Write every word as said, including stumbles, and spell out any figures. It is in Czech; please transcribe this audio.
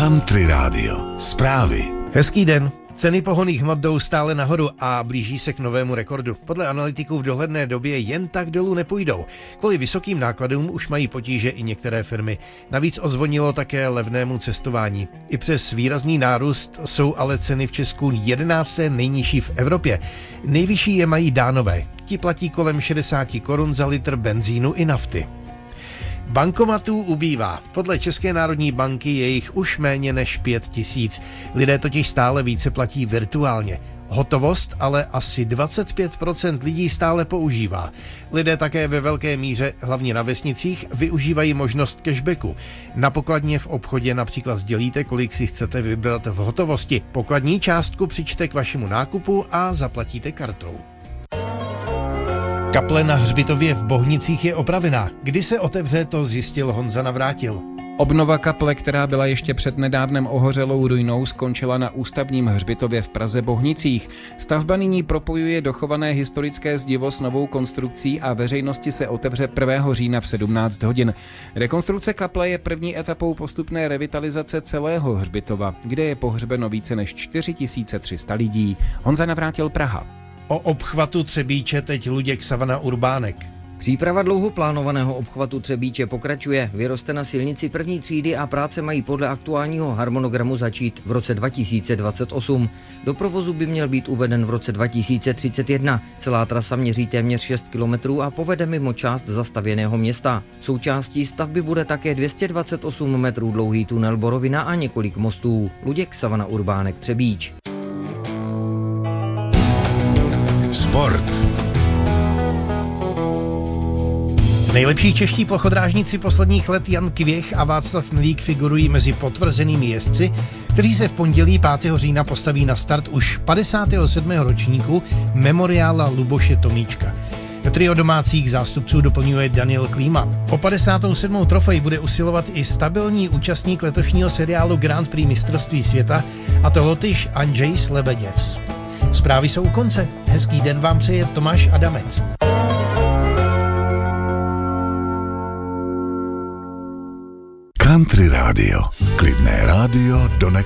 Country Radio. Zprávy. Hezký den. Ceny pohonných hmot jdou stále nahoru a blíží se k novému rekordu. Podle analytiků v dohledné době jen tak dolů nepůjdou. Kvůli vysokým nákladům už mají potíže i některé firmy. Navíc ozvonilo také levnému cestování. I přes výrazný nárůst jsou ale ceny v Česku jedenácté nejnižší v Evropě. Nejvyšší je mají Dánové. Ti platí kolem šedesát korun za litr benzínu i nafty. Bankomatů ubývá. Podle České národní banky je jich už méně než pět tisíc. Lidé totiž stále více platí virtuálně. Hotovost ale asi dvacet pět procent lidí stále používá. Lidé také ve velké míře, hlavně na vesnicích, využívají možnost cashbacku. Na pokladně v obchodě například sdělíte, kolik si chcete vybrat v hotovosti. Pokladní částku přičte k vašemu nákupu a zaplatíte kartou. Kaple na hřbitově v Bohnicích je opravená. Kdy se otevře, to zjistil Honza Navrátil. Obnova kaple, která byla ještě před nedávnem ohořelou ruinou, skončila na ústavním hřbitově v Praze Bohnicích. Stavba nyní propojuje dochované historické zdivo s novou konstrukcí a veřejnosti se otevře prvního října v sedmnáct hodin. Rekonstrukce kaple je první etapou postupné revitalizace celého hřbitova, kde je pohřbeno více než čtyři tisíce tři sta lidí. Honza Navrátil, Praha. O obchvatu Třebíče teď Luděk Savana Urbánek. Příprava dlouho plánovaného obchvatu Třebíče pokračuje. Vyroste na silnici první třídy a práce mají podle aktuálního harmonogramu začít v roce dva tisíce dvacet osm. Do provozu by měl být uveden v roce dva tisíce třicet jedna. Celá trasa měří téměř šest kilometrů a povede mimo část zastavěného města. Součástí stavby bude také dvě stě dvacet osm metrů dlouhý tunel Borovina a několik mostů. Luděk Savana Urbánek, Třebíč. Sport. Nejlepší čeští plochodrážníci posledních let Jan Kvěch a Václav Milík figurují mezi potvrzenými jezdci, kteří se v pondělí pátého října postaví na start už padesátého sedmého ročníku memoriála Luboše Tomíčka. Trio domácích zástupců doplňuje Daniel Klíma. O padesátou sedmou trofej bude usilovat i stabilní účastník letošního seriálu Grand Prix mistrovství světa, a to Lotyš Andrzej Lebeděvs. Zprávy jsou u konce. Hezký den vám přeje Tomáš Adamec. Country Radio. Klidné rádio do